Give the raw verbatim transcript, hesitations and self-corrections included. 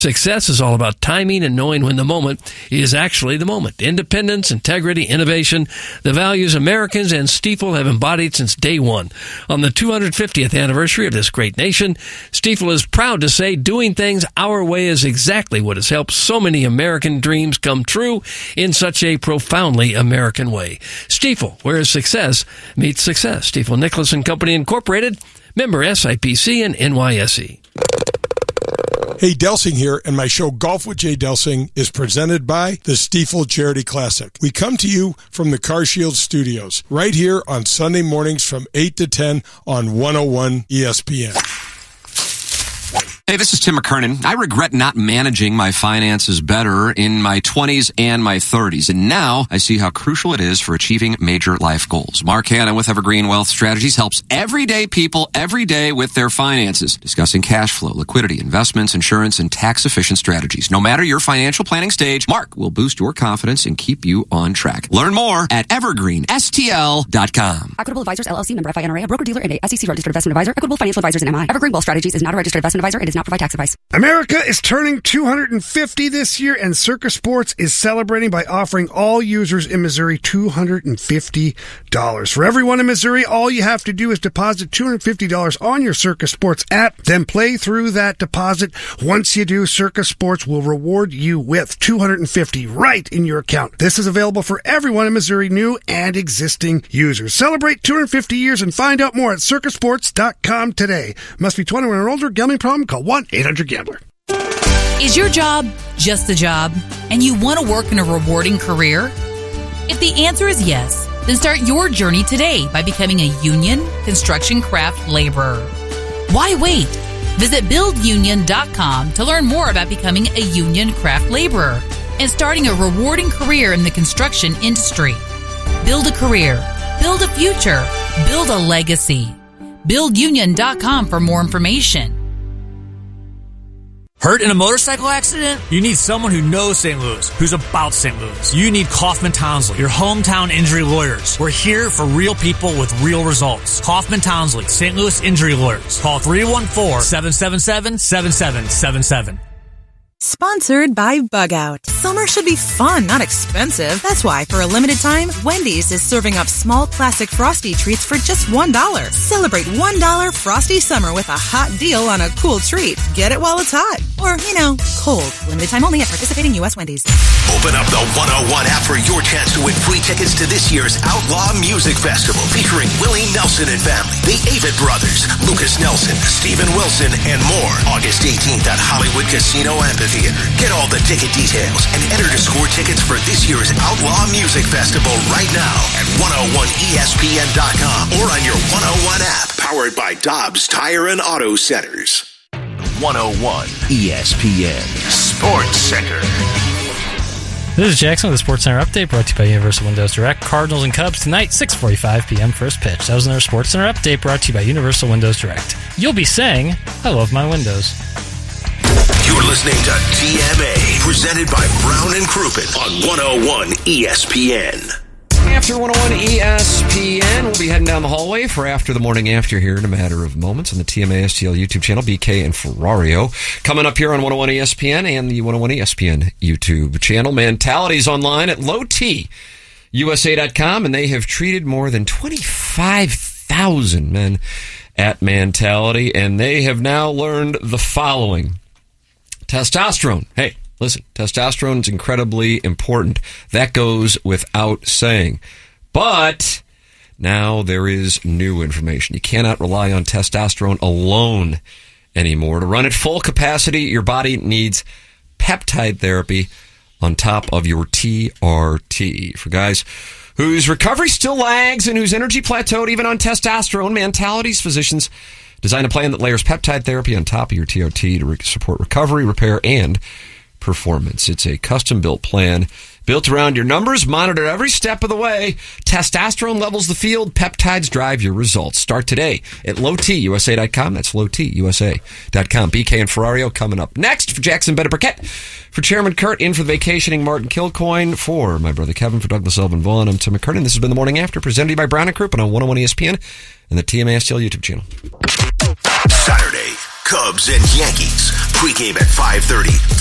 Success is all about timing and knowing when the moment is actually the moment. Independence, integrity, innovation, the values Americans and Stifel have embodied since day one. On the two hundred fiftieth anniversary of this great nation, Stifel is proud to say doing things our way is exactly what has helped so many American dreams come true in such a profoundly American way. Stifel, where success meets success. Stifel Nicholas and Company Incorporated, member S I P C and N Y S E. Hey, Delsing here, and my show Golf with Jay Delsing is presented by the Stifel Charity Classic. We come to you from the CarShield Studios, right here on Sunday mornings from eight to ten on one oh one E S P N. Hey, this is Tim McKernan. I regret not managing my finances better in my twenties and my thirties, and now I see how crucial it is for achieving major life goals. Mark Hanna with Evergreen Wealth Strategies helps everyday people every day with their finances, discussing cash flow, liquidity, investments, insurance, and tax-efficient strategies. No matter your financial planning stage, Mark will boost your confidence and keep you on track. Learn more at evergreen S T L dot com. Equitable Advisors, L L C, member F I N R A, a broker-dealer and a S E C-registered investment advisor. Equitable Financial Advisors and M I. Evergreen Wealth Strategies is not a registered investment advisor and does not provide tax advice. America is turning two hundred fifty this year, and Circa Sports is celebrating by offering all users in Missouri two hundred fifty dollars. For everyone in Missouri, all you have to do is deposit two hundred fifty dollars on your Circa Sports app, then play through that deposit. Once you do, Circa Sports will reward you with two hundred fifty dollars right in your account. This is available for everyone in Missouri, new and existing users. Celebrate two hundred fifty years and find out more at circa sports dot com today. Must be twenty-one or older. Gambling problem? Call one eight hundred gambler. Is your job just a job, and you want to work in a rewarding career? If the answer is yes, then start your journey today by becoming a union construction craft laborer. Why wait? Visit build union dot com to learn more about becoming a union craft laborer and starting a rewarding career in the construction industry. Build a career, build a future, build a legacy. build union dot com for more information. Hurt in a motorcycle accident? You need someone who knows Saint Louis, who's about Saint Louis. You need Kaufman Townsley, your hometown injury lawyers. We're here for real people with real results. Kaufman Townsley, Saint Louis Injury Lawyers. Call three one four, seven seven seven, seven seven seven seven. Sponsored by Bug Out. Summer should be fun, not expensive. That's why, for a limited time, Wendy's is serving up small classic Frosty treats for just one dollar. Celebrate one dollar Frosty Summer with a hot deal on a cool treat. Get it while it's hot. Or, you know, cold. Limited time only at participating U S Wendy's. Open up the one oh one app for your chance to win free tickets to this year's Outlaw Music Festival featuring Willie Nelson and family, the Avett Brothers, Lucas Nelson, Steven Wilson, and more. August eighteenth at Hollywood Casino Amphitheater. Get all the ticket details and enter to score tickets for this year's Outlaw Music Festival right now at one oh one E S P N dot com or on your one oh one app. Powered by Dobbs Tire and Auto Centers. one oh one E S P N Sports Center. This is Jackson with the Sports Center update brought to you by Universal Windows Direct. Cardinals and Cubs tonight, six forty-five p.m. first pitch. That was another Sports Center update brought to you by Universal Windows Direct. You'll be saying, I love my windows. You're listening to T M A, presented by Brown and Crouppen on one oh one E S P N. After one oh one E S P N, we'll be heading down the hallway for After the Morning After here in a matter of moments on the T M A S T L YouTube channel, B K and Ferrario. Coming up here on one oh one E S P N and the one oh one E S P N YouTube channel. Mentality's online at low t U S A dot com, and they have treated more than twenty-five thousand men at Mentality, and they have now learned the following. Testosterone. Hey, listen, testosterone is incredibly important. That goes without saying. But now there is new information. You cannot rely on testosterone alone anymore. To run at full capacity, your body needs peptide therapy on top of your T R T. For guys whose recovery still lags and whose energy plateaued even on testosterone, Mentality's physicians design a plan that layers peptide therapy on top of your T R T to re- support recovery, repair, and performance. It's a custom-built plan built around your numbers, monitored every step of the way. Testosterone levels the field. Peptides drive your results. Start today at low t U S A dot com. That's low t U S A dot com. B K and Ferrario coming up next for Jackson Bennett Burkett. For Chairman Kurt, in for the vacationing Martin Kilcoyne. For my brother Kevin, for Douglas Elvin Vaughn, I'm Tim McKernan. This has been The Morning After, presented by Brown and Crouppen on one oh one E S P N and the T M A S T L YouTube channel. Saturday, Cubs and Yankees. Pregame at five thirty.